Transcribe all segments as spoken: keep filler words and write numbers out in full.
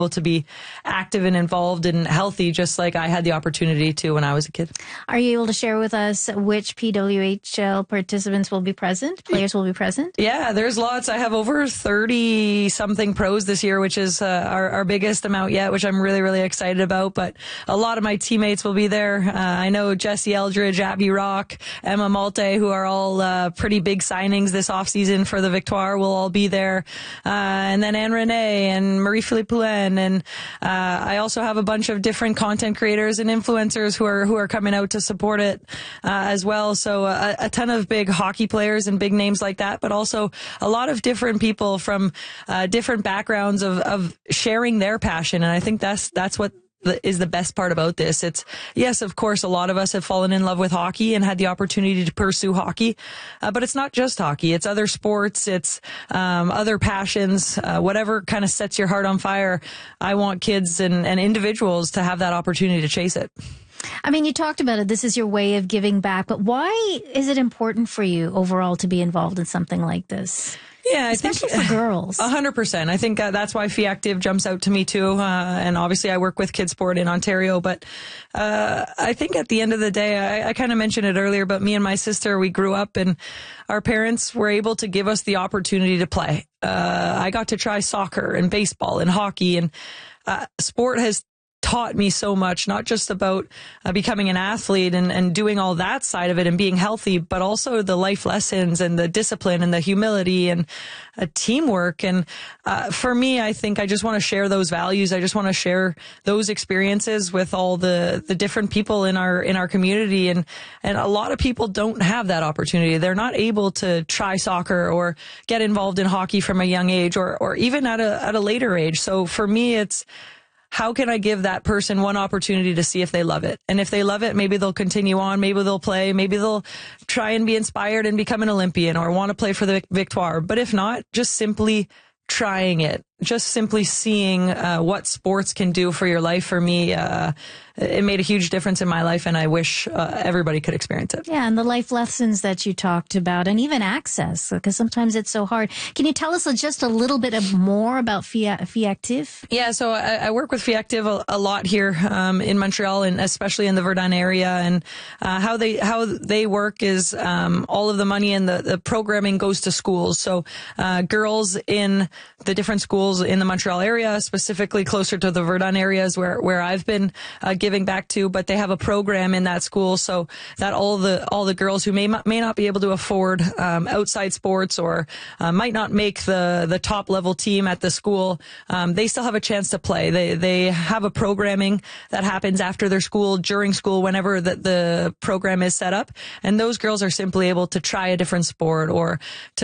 to be active and involved and healthy, just like I had the opportunity to when I was a kid. Are you able to share with us which P W H L participants will be present, players will be present? Yeah, there's lots. I have over thirty something pros this year, which is uh, our, our biggest amount yet, which I'm really, really excited about. But a lot of my teammates will be there. Uh, I know Jesse Eldridge, Abby Rock, Emma Malte, who are all uh, pretty big signings this offseason for the Victoire, will all be there. Uh, and then Anne Renee and Marie-Philippe Poulin. And uh, I also have a bunch of different content creators and influencers who are who are coming out to support it uh, as well. So a, a ton of big hockey players and big names like that, but also a lot of different people from uh, different backgrounds of, of sharing their passion. And I think that's that's what the, is the best part about this. It's, yes, of course, a lot of us have fallen in love with hockey and had the opportunity to pursue hockey, uh, but it's not just hockey. It's other sports. It's um, other passions, uh, whatever kind of sets your heart on fire. I want kids and, and individuals to have that opportunity to chase it. I mean, you talked about it. This is your way of giving back, but why is it important for you overall to be involved in something like this? Yeah, I especially think, for girls. A hundred percent. I think uh, that's why Fee Active jumps out to me too. Uh, and obviously I work with Kids Sport in Ontario, but, uh, I think at the end of the day, I, I kind of mentioned it earlier, but me and my sister, we grew up and our parents were able to give us the opportunity to play. Uh, I got to try soccer and baseball and hockey, and, uh, sport has taught me so much, not just about uh, becoming an athlete and, and doing all that side of it and being healthy, but also the life lessons and the discipline and the humility and uh, teamwork. And uh, for me, I think I just want to share those values. I just want to share those experiences with all the, the different people in our in our community. And, and a lot of people don't have that opportunity. They're not able to try soccer or get involved in hockey from a young age, or, or even at a at a later age. So for me, it's, how can I give that person one opportunity to see if they love it? And if they love it, maybe they'll continue on. Maybe they'll play. Maybe they'll try and be inspired and become an Olympian or want to play for the Victoire. But if not, just simply trying it, just simply seeing uh, what sports can do for your life. For me, uh, it made a huge difference in my life, and I wish uh, everybody could experience it. Yeah, and the life lessons that you talked about, and even access, because sometimes it's so hard. Can you tell us just a little bit of more about Fee, Fee Active? Yeah, so I, I work with Fee Active a, a lot here um, in Montreal, and especially in the Verdun area. And uh, how they how they work is um, all of the money and the, the programming goes to schools. So uh, girls in the different schools in the Montreal area, specifically closer to the Verdun areas where where I've been uh, giving back to, but they have a program in that school so that all the all the girls who may may not be able to afford um, outside sports or uh, might not make the the top level team at the school, um, they still have a chance to play. They they have a programming that happens after their school, during school, whenever the, the program is set up, and those girls are simply able to try a different sport or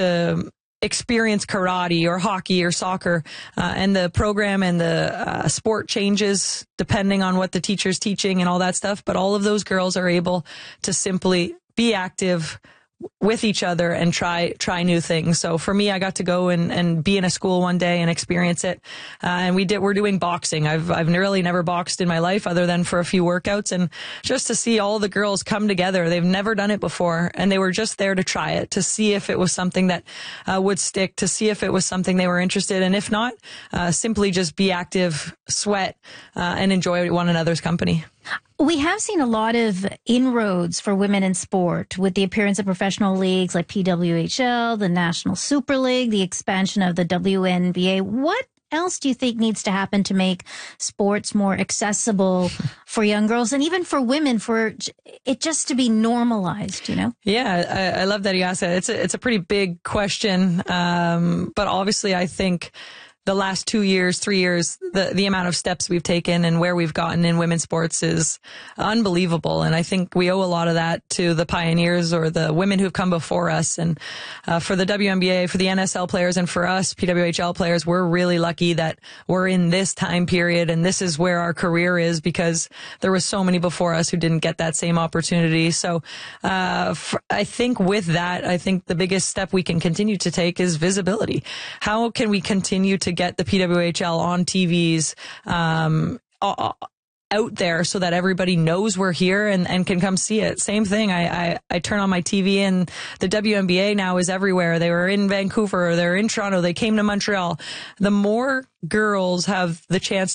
to experience karate or hockey or soccer, uh, and the program and the uh, sport changes depending on what the teacher's teaching and all that stuff. But all of those girls are able to simply be active with each other and try try new things. So for me, I got to go and, and be in a school one day and experience it. Uh, and we did we're doing boxing. I've I've really never boxed in my life other than for a few workouts, and just to see all the girls come together. They've never done it before, and they were just there to try it, to see if it was something that uh, would stick, to see if it was something they were interested in. If not, uh, simply just be active, sweat, uh, and enjoy one another's company. We have seen a lot of inroads for women in sport with the appearance of professional leagues like P W H L, the National Super League, the expansion of the W N B A. What else do you think needs to happen to make sports more accessible for young girls and even for women, for it just to be normalized, you know? Yeah, I, I love that you asked that. It's a, it's a pretty big question. Um, but obviously I think the last two years, three years, the, the amount of steps we've taken and where we've gotten in women's sports is unbelievable. And I think we owe a lot of that to the pioneers or the women who've come before us. And uh, for the W N B A, for the N S L players, and for us P W H L players, we're really lucky that we're in this time period and this is where our career is, because there was so many before us who didn't get that same opportunity. So uh, for, I think with that, I think the biggest step we can continue to take is visibility. How can we continue to get the P W H L on T Vs, um, out there so that everybody knows we're here and, and can come see it. Same thing. I, I, I turn on my T V and the W N B A now is everywhere. They were in Vancouver, they're in Toronto, they came to Montreal. The more girls have the chance